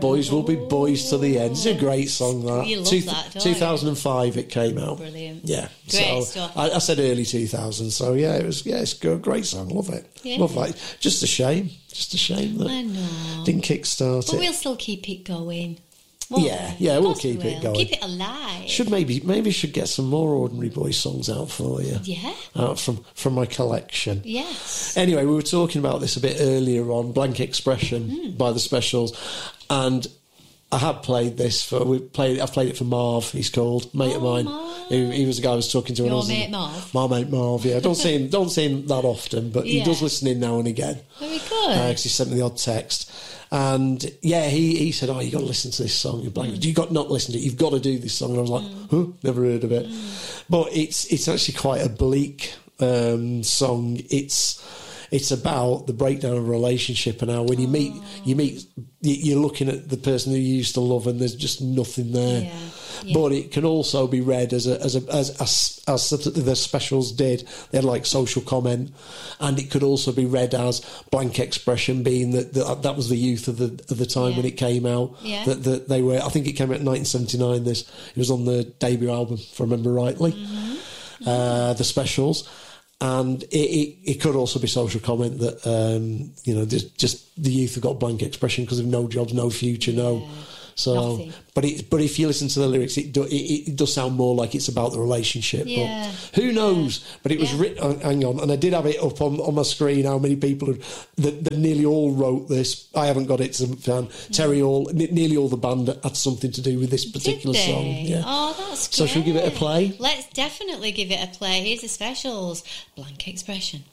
Boys will be boys to the end. It's a great song, that. You love that, don't you? 2005 it came out. Brilliant. Yeah. Great stuff. I said early 2000s, so it's a great song. Love it. Yeah. Love that. Just a shame that I know. didn't kickstart But it. we'll still keep it going. Yeah, we'll keep it going. Keep it alive. Maybe should get some more Ordinary Boys songs out for you. Yeah. Out from my collection. Yes. Anyway, we were talking about this a bit earlier on, Blank Expression by the Specials, and I have played this I've played it for Marv. He's called mate of mine. Marv. He was the guy I was talking to. When I Your was mate Marv. My mate Marv. Yeah, don't see him that often, but he Yeah. does listen in now and again. Very good. Because he sent me the odd text. And yeah, he said, "Oh, you got to listen to this song. You got not listen to it. You've got to do this song." And I was like, "Huh? Never heard of it." But it's actually quite a bleak song. It's about the breakdown of a relationship and how when you meet, you're looking at the person who you used to love, and there's just nothing there. Yeah. But it can also be read as the Specials did. They had like social comment, and it could also be read as Blank Expression, being that was the youth of the time when it came out. Yeah. That they were. I think it came out in 1979. It was on the debut album, if I remember rightly. The Specials. And it could also be social comment that just the youth have got blank expression because of no jobs, no future, no. So, Nothing. but if you listen to the lyrics, it does sound more like it's about the relationship. Yeah. But who knows? But it was written. Hang on, and I did have it up on my screen. How many people that nearly all wrote this? I haven't got it. Terry Hall, nearly all the band had something to do with this particular Did they? song. Yeah. Oh, that's great. So should we give it a play? Let's definitely give it a play. Here's the Specials. Blank Expression.